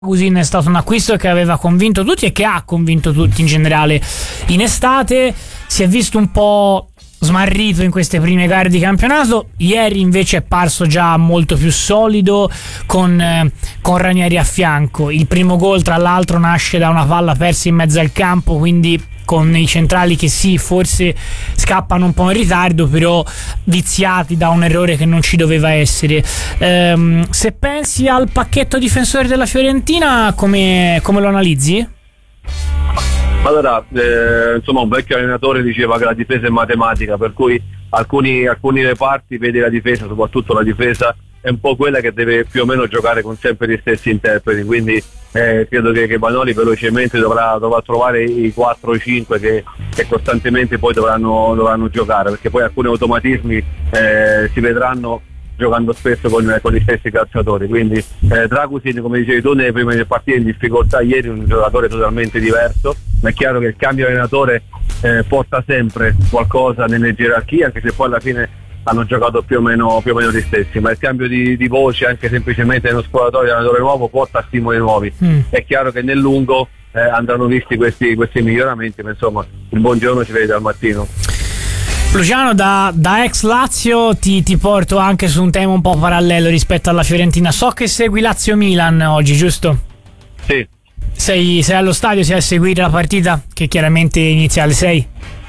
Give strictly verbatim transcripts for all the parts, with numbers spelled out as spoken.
Dragusin è stato un acquisto che aveva convinto tutti e che ha convinto tutti in generale in estate. Si è visto un po' smarrito in queste prime gare di campionato. Ieri invece è parso già molto più solido con, eh, con Ranieri a fianco. Il primo gol tra l'altro nasce da una palla persa in mezzo al campo, quindi con i centrali che sì, forse scappano un po' in ritardo, però viziati da un errore che non ci doveva essere. Ehm, se pensi al pacchetto difensori della Fiorentina, come, come lo analizzi? Allora, eh, insomma, un vecchio allenatore diceva che la difesa è matematica, per cui alcuni, alcuni reparti vedi la difesa, soprattutto la difesa è un po' quella che deve più o meno giocare con sempre gli stessi interpreti, quindi eh, credo che, che Vanoli velocemente dovrà, dovrà trovare i quattro o cinque che, che costantemente poi dovranno, dovranno giocare, perché poi alcuni automatismi eh, si vedranno giocando spesso con, con gli stessi calciatori. Quindi eh, Dragusin, come dicevi tu, nelle prime partite in difficoltà, ieri un giocatore totalmente diverso, ma è chiaro che il cambio allenatore eh, porta sempre qualcosa nelle gerarchie, anche se poi alla fine hanno giocato più o meno, più o meno gli stessi, ma il cambio di, di voce anche semplicemente nello spogliatoio di allenatore nuovo porta stimoli nuovi. Mm. È chiaro che nel lungo eh, andranno visti questi, questi miglioramenti, ma insomma il buongiorno si vede dal mattino. Luciano, da, da ex Lazio ti, ti porto anche su un tema un po' parallelo rispetto alla Fiorentina. So che segui Lazio-Milan oggi, giusto? Sì. Sei, sei allo stadio, sei a seguire la partita che chiaramente inizia alle sei?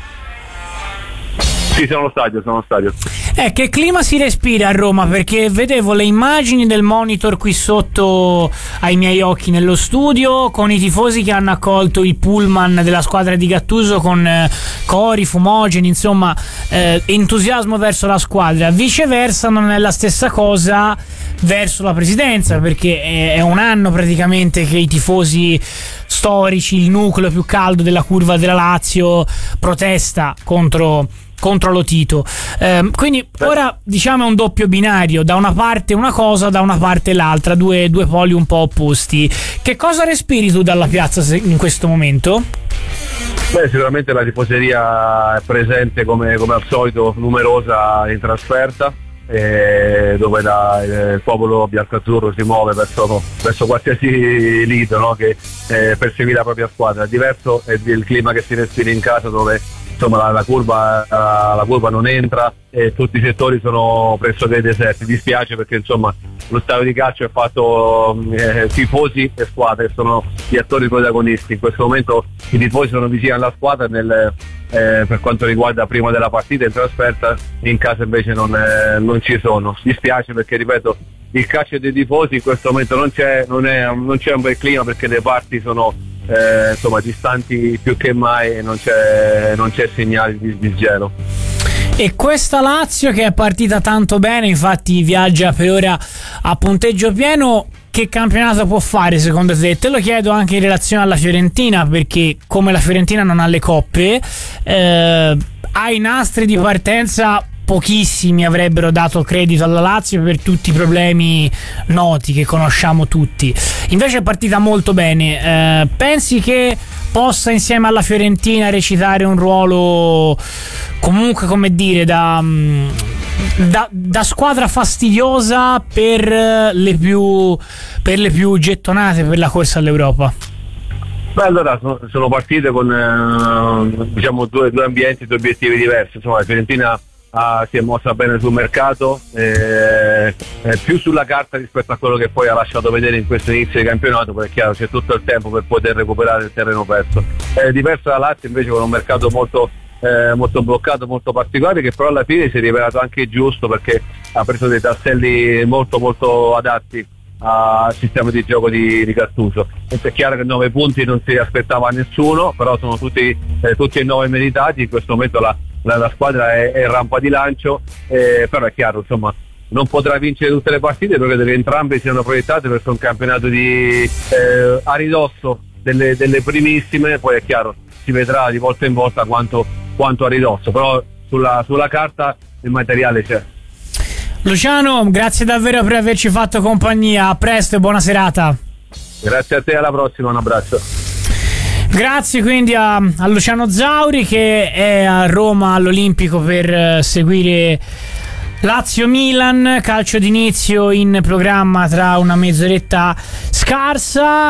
Sì, sono allo stadio, sono allo stadio. Eh, che clima si respira a Roma? Perché vedevo le immagini del monitor qui sotto ai miei occhi nello studio, con i tifosi che hanno accolto il pullman della squadra di Gattuso con eh, cori, fumogeni, insomma eh, entusiasmo verso la squadra. Viceversa non è la stessa cosa verso la presidenza, perché è, è un anno praticamente che i tifosi storici, il nucleo più caldo della curva della Lazio, protesta contro contro lo Tito. Eh, quindi ora diciamo è un doppio binario, da una parte una cosa, da una parte l'altra, due, due poli un po' opposti. Che cosa respiri tu dalla piazza in questo momento? Beh, sicuramente la tifoseria è presente come, come al solito, numerosa in trasferta, eh, dove la, il popolo biancazzurro si muove verso, verso qualsiasi lido, no? Che eh, perseguire la propria squadra. Diverso è il clima che si respira in casa, dove insomma la, la, curva, la, la curva non entra e tutti i settori sono pressoché deserti. Dispiace perché insomma lo stadio di calcio è fatto eh, tifosi e squadre, sono gli attori protagonisti. In questo momento i tifosi sono vicini alla squadra nel, eh, per quanto riguarda prima della partita in trasferta, in casa invece non, eh, non ci sono. Dispiace perché, ripeto, il calcio dei tifosi in questo momento non c'è, non è, non c'è un bel clima, perché le parti sono Eh, insomma distanti più che mai e non c'è, non c'è segnale di, di gelo. E questa Lazio, che è partita tanto bene, infatti viaggia per ora a punteggio pieno, che campionato può fare secondo te? Te lo chiedo anche in relazione alla Fiorentina, perché come la Fiorentina non ha le coppe, eh, ha i nastri di partenza. Pochissimi avrebbero dato credito alla Lazio per tutti i problemi noti che conosciamo tutti. Invece è partita molto bene. Eh, pensi che possa insieme alla Fiorentina recitare un ruolo comunque, come dire, da, da, da squadra fastidiosa per le più per le più gettonate per la corsa all'Europa? Beh, allora sono, sono partite con eh, diciamo due, due ambienti, due obiettivi diversi. Insomma, la Fiorentina Ah, si è mossa bene sul mercato, eh, eh, più sulla carta rispetto a quello che poi ha lasciato vedere in questo inizio di campionato, perché è chiaro c'è tutto il tempo per poter recuperare il terreno perso. È diverso da Lazio invece, con un mercato molto, eh, molto bloccato, molto particolare, che però alla fine si è rivelato anche giusto, perché ha preso dei tasselli molto molto adatti al sistema di gioco di, di Gattuso. È chiaro che nove punti non si aspettava a nessuno, però sono tutti, eh, tutti e nove meritati. In questo momento la La, la squadra è, è rampa di lancio, eh, però è chiaro, insomma, non potrà vincere tutte le partite, perché credo che entrambe siano proiettate verso un campionato di, eh, a ridosso delle, delle primissime. Poi è chiaro, si vedrà di volta in volta quanto, quanto a ridosso, però sulla, sulla carta il materiale c'è. Luciano, grazie davvero per averci fatto compagnia, a presto e buona serata. Grazie a te, alla prossima, un abbraccio. Grazie quindi a, a Luciano Zauri, che è a Roma all'Olimpico per uh, seguire Lazio-Milan, calcio d'inizio in programma tra una mezz'oretta. scarsa.